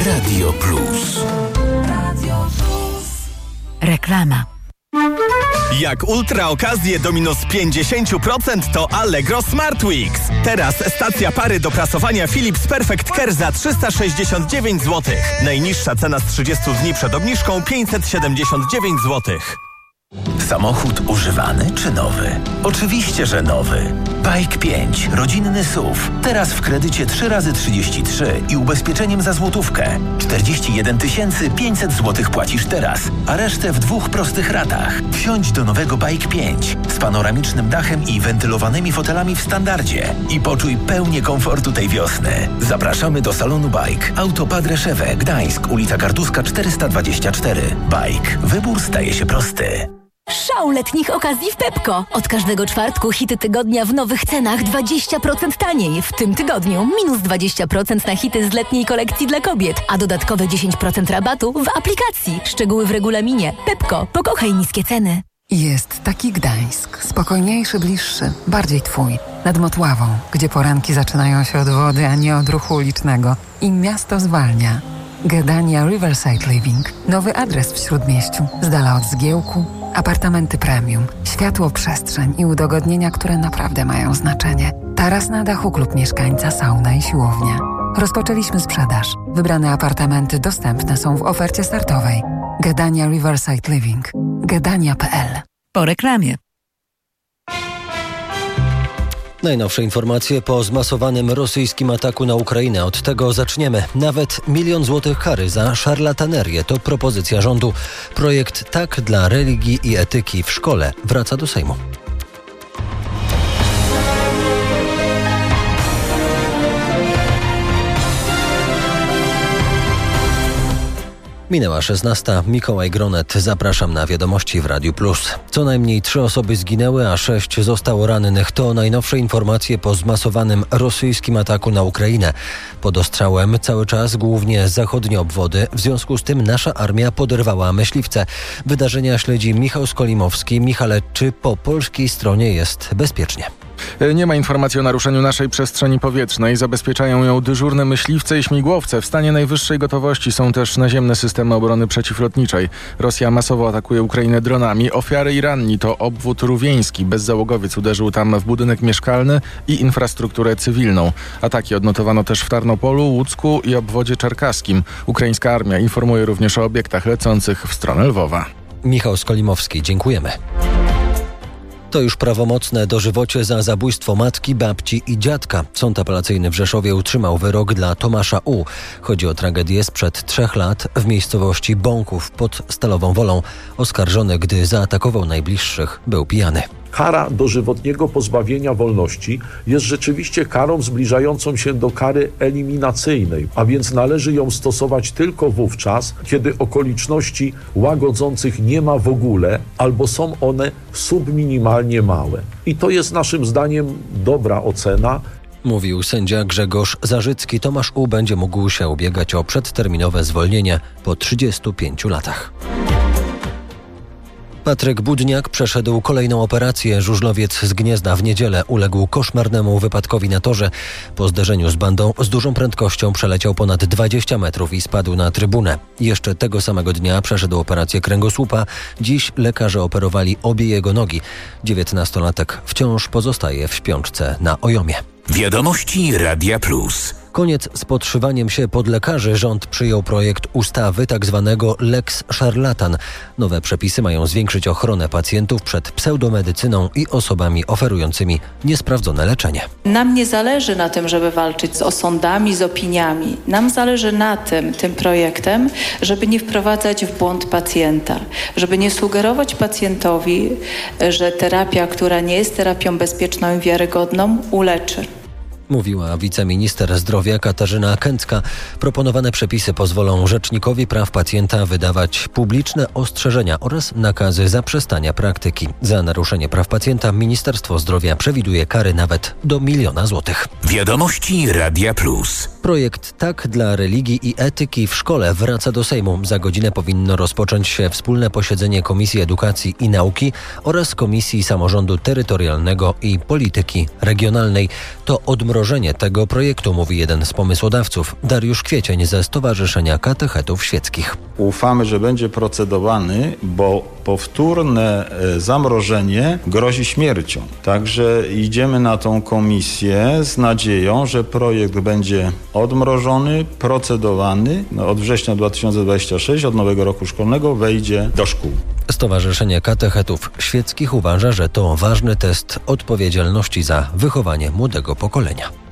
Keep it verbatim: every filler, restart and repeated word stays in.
Radio Plus. Reklama. Jak ultra okazje do minus pięćdziesiąt procent to Allegro Smart Weeks. Teraz stacja pary do prasowania Philips Perfect Care za trzysta sześćdziesiąt dziewięć złotych. Najniższa cena z trzydziestu dni przed obniżką pięćset siedemdziesiąt dziewięć złotych. Samochód używany czy nowy? Oczywiście, że nowy. Bike pięć, rodzinny S U V. Teraz w kredycie trzy razy trzydzieści trzy i ubezpieczeniem za złotówkę. czterdzieści jeden tysięcy pięćset złotych płacisz teraz, a resztę w dwóch prostych ratach. Wsiądź do nowego Bike pięć z panoramicznym dachem i wentylowanymi fotelami w standardzie i poczuj pełnię komfortu tej wiosny. Zapraszamy do salonu Bike. Auto Padre Szewę, Gdańsk, ulica Kartuska czterysta dwadzieścia cztery. Bike. Wybór staje się prosty. Szał letnich okazji w Pepco. Od każdego czwartku hity tygodnia w nowych cenach dwadzieścia procent taniej. W tym tygodniu minus dwadzieścia procent na hity z letniej kolekcji dla kobiet, a dodatkowe dziesięć procent rabatu w aplikacji. Szczegóły w regulaminie. Pepco. Pokochaj niskie ceny. Jest taki Gdańsk. Spokojniejszy, bliższy, bardziej twój. Nad Motławą, gdzie poranki zaczynają się od wody, a nie od ruchu ulicznego. I miasto zwalnia. Gdynia Riverside Living. Nowy adres w Śródmieściu. Z dala od zgiełku. Apartamenty premium, światło, przestrzeń i udogodnienia, które naprawdę mają znaczenie. Taras na dachu, klub mieszkańca, sauna i siłownia. Rozpoczęliśmy sprzedaż. Wybrane apartamenty dostępne są w ofercie startowej. Gdynia Riverside Living. Gdynia kropka p l. Po reklamie. Najnowsze informacje po zmasowanym rosyjskim ataku na Ukrainę. Od tego zaczniemy. Nawet milion złotych kary za szarlatanerię to propozycja rządu. Projekt Tak dla religii i etyki w szkole wraca do Sejmu. Minęła szesnasta. Mikołaj Gronet. Zapraszam na wiadomości w Radiu Plus. Co najmniej trzy osoby zginęły, a sześć zostało rannych. To najnowsze informacje po zmasowanym rosyjskim ataku na Ukrainę. Pod ostrzałem cały czas głównie zachodnie obwody. W związku z tym nasza armia poderwała myśliwce. Wydarzenia śledzi Michał Skolimowski. Michale, czy po polskiej stronie jest bezpiecznie? Nie ma informacji o naruszeniu naszej przestrzeni powietrznej. Zabezpieczają ją dyżurne myśliwce i śmigłowce. W stanie najwyższej gotowości są też naziemne systemy obrony przeciwlotniczej. Rosja masowo atakuje Ukrainę dronami. Ofiary i ranni to obwód rówieński. Bezzałogowiec uderzył tam w budynek mieszkalny i infrastrukturę cywilną. Ataki odnotowano też w Tarnopolu, Łucku i obwodzie czerkaskim. Ukraińska armia informuje również o obiektach lecących w stronę Lwowa. Michał Skolimowski, dziękujemy. To już prawomocne dożywocie za zabójstwo matki, babci i dziadka. Sąd apelacyjny w Rzeszowie utrzymał wyrok dla Tomasza U. Chodzi o tragedię sprzed trzech lat w miejscowości Bąków pod Stalową Wolą. Oskarżony, gdy zaatakował najbliższych, był pijany. Kara dożywotniego pozbawienia wolności jest rzeczywiście karą zbliżającą się do kary eliminacyjnej, a więc należy ją stosować tylko wówczas, kiedy okoliczności łagodzących nie ma w ogóle albo są one subminimalnie małe. I to jest naszym zdaniem dobra ocena. Mówił sędzia Grzegorz Zarzycki. Tomasz U. będzie mógł się ubiegać o przedterminowe zwolnienie po trzydziestu pięciu latach. Patryk Budniak przeszedł kolejną operację. Żużlowiec z Gniezna w niedzielę uległ koszmarnemu wypadkowi na torze. Po zderzeniu z bandą z dużą prędkością przeleciał ponad dwadzieścia metrów i spadł na trybunę. Jeszcze tego samego dnia przeszedł operację kręgosłupa. Dziś lekarze operowali obie jego nogi. dziewiętnastolatek wciąż pozostaje w śpiączce na Ojomie. Wiadomości Radia Plus. Koniec z podszywaniem się pod lekarzy. Rząd przyjął projekt ustawy tzw. Lex Szarlatan. Nowe przepisy mają zwiększyć ochronę pacjentów przed pseudomedycyną i osobami oferującymi niesprawdzone leczenie. Nam nie zależy na tym, żeby walczyć z osądami, z opiniami. Nam zależy na tym, tym projektem, żeby nie wprowadzać w błąd pacjenta, żeby nie sugerować pacjentowi, że terapia, która nie jest terapią bezpieczną i wiarygodną, uleczy. Mówiła wiceminister zdrowia Katarzyna Kęcka. Proponowane przepisy pozwolą Rzecznikowi Praw Pacjenta wydawać publiczne ostrzeżenia oraz nakazy zaprzestania praktyki. Za naruszenie praw pacjenta Ministerstwo Zdrowia przewiduje kary nawet do miliona złotych. Wiadomości Radia Plus. Projekt Tak dla religii i etyki w szkole wraca do Sejmu. Za godzinę powinno rozpocząć się wspólne posiedzenie Komisji Edukacji i Nauki oraz Komisji Samorządu Terytorialnego i Polityki Regionalnej. To odmrożenie odmrożenie tego projektu, mówi jeden z pomysłodawców, Dariusz Kwiecień ze Stowarzyszenia Katechetów Świeckich. Ufamy, że będzie procedowany, bo powtórne zamrożenie grozi śmiercią. Także idziemy na tą komisję z nadzieją, że projekt będzie odmrożony, procedowany. No, od września dwa tysiące dwudziestego szóstego, od nowego roku szkolnego, wejdzie do szkół. Stowarzyszenie Katechetów Świeckich uważa, że to ważny test odpowiedzialności za wychowanie młodego pokolenia.